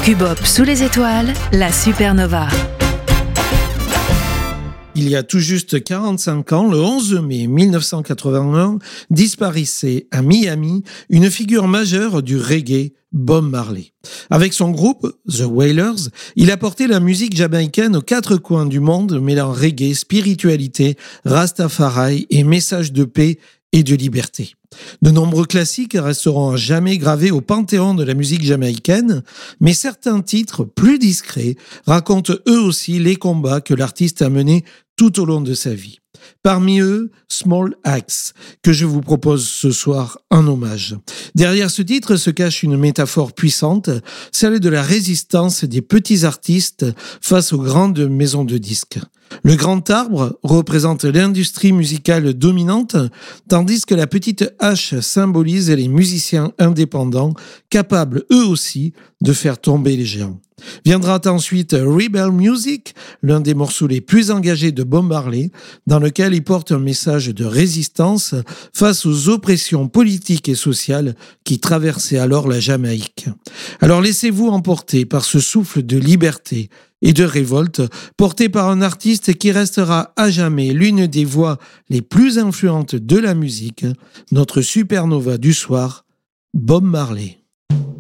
Cubop sous les étoiles, la supernova. Il y a tout juste 45 ans, le 11 mai 1981, disparaissait à Miami une figure majeure du reggae, Bob Marley. Avec son groupe, The Wailers, il a porté la musique jamaïcaine aux quatre coins du monde, mêlant reggae, spiritualité, rastafari et messages de paix et de liberté. De nombreux classiques resteront à jamais gravés au panthéon de la musique jamaïcaine, mais certains titres, plus discrets, racontent eux aussi les combats que l'artiste a menés tout au long de sa vie. Parmi eux, Small Axe, que je vous propose ce soir en hommage. Derrière ce titre se cache une métaphore puissante, celle de la résistance des petits artistes face aux grandes maisons de disques. Le grand arbre représente l'industrie musicale dominante, tandis que la petite hache symbolise les musiciens indépendants, capables eux aussi de faire tomber les géants. Viendra ensuite Rebel Music, l'un des morceaux les plus engagés de Bob Marley, dans lequel il porte un message de résistance face aux oppressions politiques et sociales qui traversaient alors la Jamaïque. Alors laissez-vous emporter par ce souffle de liberté et de révolte, porté par un artiste qui restera à jamais l'une des voix les plus influentes de la musique, notre supernova du soir, Bob Marley.